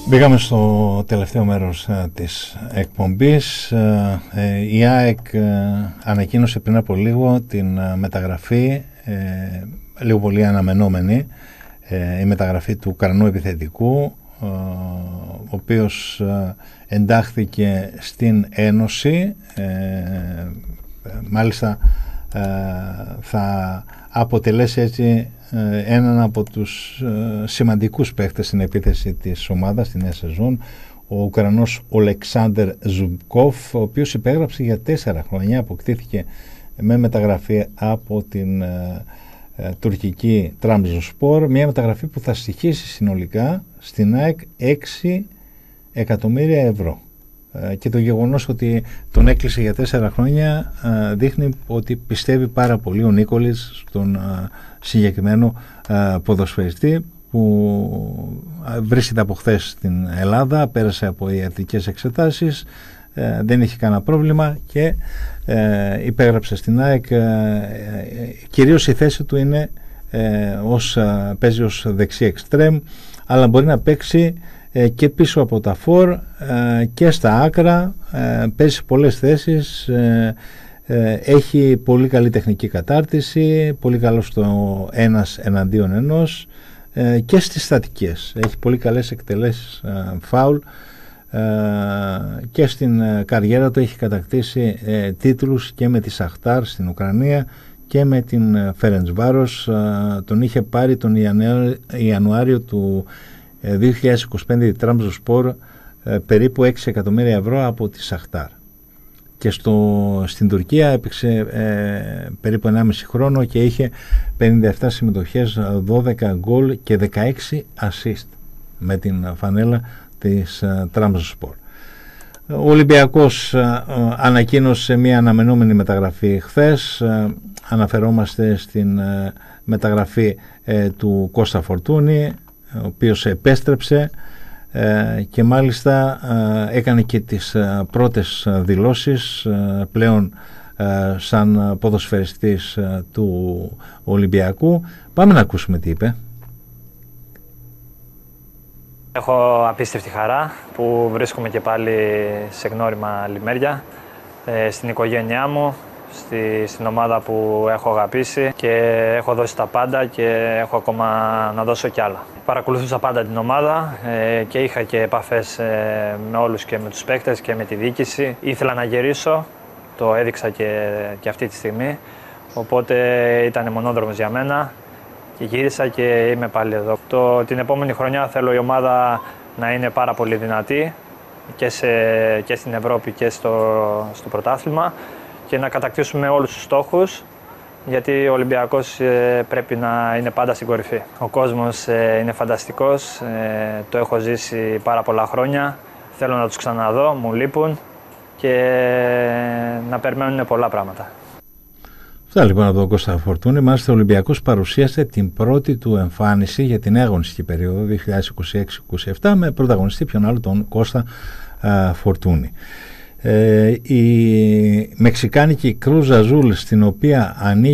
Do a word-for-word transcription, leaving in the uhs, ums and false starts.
Μπήκαμε στο τελευταίο μέρος ε, της εκπομπής. Ε, ε, η ΑΕΚ ε, ανακοίνωσε πριν από λίγο την ε, μεταγραφή, ε, λίγο πολύ αναμενόμενη, ε, η μεταγραφή του Καρνού επιθετικού, ε, ο οποίος ε, εντάχθηκε στην Ένωση. Ε, μάλιστα ε, θα αποτελέσει έτσι έναν από τους σημαντικούς παίχτες στην επίθεση της ομάδας στη νέα σεζόν, ο Ουκρανός Ολεξάντερ Ζουμπκόφ, ο οποίος υπέγραψε για τέσσερα χρόνια, αποκτήθηκε με μεταγραφή από την ε, ε, τουρκική Τραμπζονσπορ, μια μεταγραφή που θα στοιχήσει συνολικά στην ΑΕΚ έξι εκατομμύρια ευρώ. Και το γεγονός ότι τον έκλεισε για τέσσερα χρόνια δείχνει ότι πιστεύει πάρα πολύ ο Νίκολης στον συγκεκριμένο ποδοσφαιριστή, που βρίσκεται από χθες στην Ελλάδα, πέρασε από ιατρικές εξετάσεις, δεν είχε κανένα πρόβλημα και υπέγραψε στην ΑΕΚ. Κυρίως η θέση του είναι ως, παίζει ως δεξί εξτρέμ, αλλά μπορεί να παίξει και πίσω από τα φορ και στα άκρα, παίζει πολλές θέσεις, έχει πολύ καλή τεχνική κατάρτιση, πολύ καλό στο ένας εναντίον ενός και στις στατικές, έχει πολύ καλές εκτελέσεις φάουλ και στην καριέρα του έχει κατακτήσει τίτλους και με τη Σαχτάρ στην Ουκρανία και με την Φερεντσβάρος. Τον είχε πάρει τον Ιανουάριο του δύο χιλιάδες είκοσι πέντε η Τραμπζονσπορ περίπου έξι εκατομμύρια ευρώ από τη Σαχτάρ, και στο, στην Τουρκία έπαιξε ε, περίπου ενάμιση χρόνο και είχε πενήντα επτά συμμετοχές, δώδεκα γκολ και δεκαέξι assist με την φανέλα της ε, Τραμπζονσπορ. Ο Ολυμπιακός ε, ανακοίνωσε μια αναμενόμενη μεταγραφή χθες. Ε, αναφερόμαστε στην ε, μεταγραφή ε, του Κώστα Φορτούνη, ο οποίος επέστρεψε ε, και μάλιστα ε, έκανε και τις ε, πρώτες δηλώσεις ε, πλέον ε, σαν ποδοσφαιριστής ε, του Ολυμπιακού. Πάμε να ακούσουμε τι είπε. Έχω απίστευτη χαρά που βρίσκομαι και πάλι σε γνώριμα λιμέρια, ε, στην οικογένειά μου, Στη, στην ομάδα που έχω αγαπήσει και έχω δώσει τα πάντα και έχω ακόμα να δώσω κι άλλα. Παρακολουθούσα πάντα την ομάδα ε, και είχα και επαφές ε, με όλους και με τους παίκτες και με τη διοίκηση. Ήθελα να γυρίσω, το έδειξα και, και αυτή τη στιγμή, οπότε ήταν μονόδρομος για μένα και γύρισα και είμαι πάλι εδώ. Το, την επόμενη χρονιά θέλω η ομάδα να είναι πάρα πολύ δυνατή και, σε, και στην Ευρώπη και στο, στο πρωτάθλημα, και να κατακτήσουμε όλους τους στόχους, γιατί ο Ολυμπιακός ε, πρέπει να είναι πάντα στην κορυφή. Ο κόσμος ε, είναι φανταστικός, ε, το έχω ζήσει πάρα πολλά χρόνια, θέλω να τους ξαναδώ, μου λείπουν και ε, να περιμένουν πολλά πράγματα. Αυτά λοιπόν από τον Κώστα Φορτούνη. Μάλιστα ο Ολυμπιακός παρουσίασε την πρώτη του εμφάνιση για την αγωνιστική περίοδο δύο χιλιάδες είκοσι έξι είκοσι επτά με πρωταγωνιστή ποιον άλλο, τον Κώστα α, Φορτούνη. Ε, η μεξικάνικη Κρούζ Αζούλ, στην οποία ανήκει